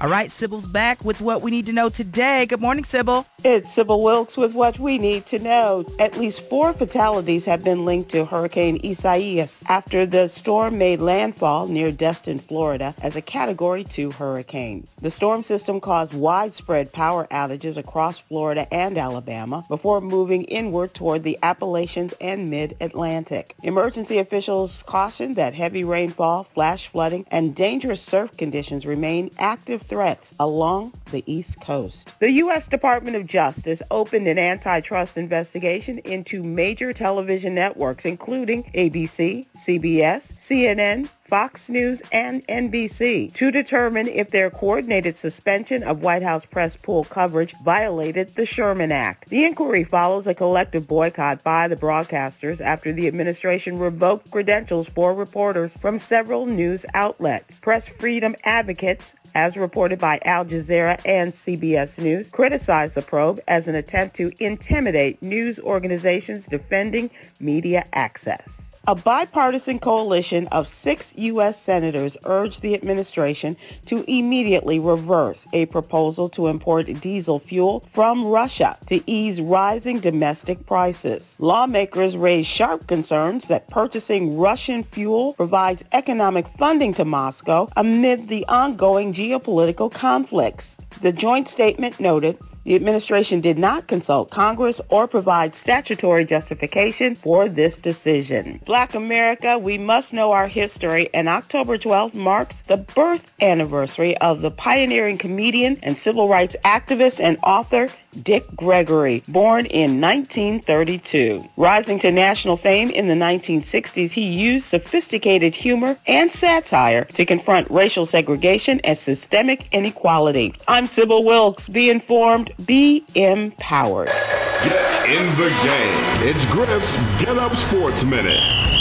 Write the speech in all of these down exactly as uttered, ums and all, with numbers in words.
All right, Sybil's back with what we need to know today. Good morning, Sybil. It's Sybil Wilkes with what we need to know. At least four fatalities have been linked to Hurricane Isaias after the storm made landfall near Destin, Florida, as a Category two hurricane. The storm system caused widespread power outages across Florida and Alabama before moving inward toward the Appalachians and mid-Atlantic. Emergency officials cautioned that heavy rainfall, flash flooding, and dangerous surf conditions remain active threats along the East Coast. The U S Department of Justice opened an antitrust investigation into major television networks, including A B C, C B S, C N N, Fox News, and N B C, to determine if their coordinated suspension of White House press pool coverage violated the Sherman Act. The inquiry follows a collective boycott by the broadcasters after the administration revoked credentials for reporters from several news outlets. Press freedom advocates, as reported by Al Jazeera and C B S News, criticized the probe as an attempt to intimidate news organizations defending media access. A bipartisan coalition of six U S senators urged the administration to immediately reverse a proposal to import diesel fuel from Russia to ease rising domestic prices. Lawmakers raised sharp concerns that purchasing Russian fuel provides economic funding to Moscow amid the ongoing geopolitical conflicts. The joint statement noted the administration did not consult Congress or provide statutory justification for this decision. Black America, we must know our history, and October twelfth marks the birth anniversary of the pioneering comedian and civil rights activist and author Dick Gregory, born in nineteen thirty-two. Rising to national fame in the nineteen sixties, he used sophisticated humor and satire to confront racial segregation and systemic inequality. I'm Sybil Wilkes. Be informed, be empowered. Get in the game. It's Griff's Get Up Sports Minute.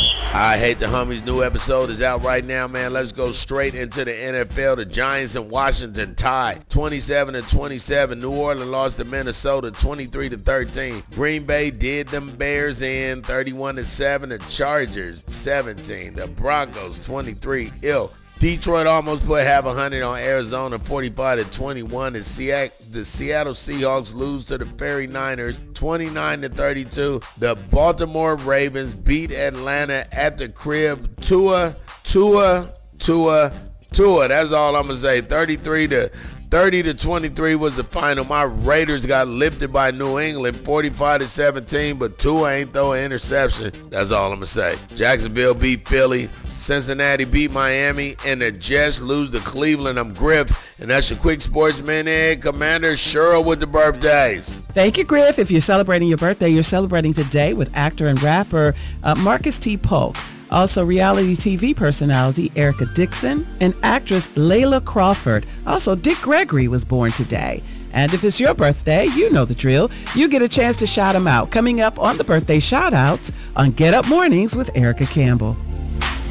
I Hate the Homies new episode is out right now, man. Let's go straight into the N F L. The Giants and Washington tied twenty-seven to twenty-seven. New Orleans lost to Minnesota twenty-three to thirteen. Green Bay did them Bears in thirty-one to seven. The Chargers seventeen. The Broncos twenty-three. Ill. Detroit almost put half a hundred on Arizona forty-five to twenty-one. The Seattle Seahawks lose to the forty-niners twenty-nine to thirty-two. The Baltimore Ravens beat Atlanta at the crib. Tua, Tua, Tua, Tua. That's all I'm gonna say. thirty-three to thirty to twenty-three was the final. My Raiders got lifted by New England forty-five to seventeen, but Tua ain't throw an interception. That's all I'm gonna say. Jacksonville beat Philly. Cincinnati beat Miami, and the Jets lose to Cleveland. I'm Griff, and that's your quick sports minute. Commander Cheryl with the birthdays. Thank you, Griff. If you're celebrating your birthday, you're celebrating today with actor and rapper uh, Marcus T. Polk. Also, reality T V personality Erica Dixon and actress Layla Crawford. Also, Dick Gregory was born today. And if it's your birthday, you know the drill. You get a chance to shout them out. Coming up on the birthday shout-outs on Get Up Mornings with Erica Campbell.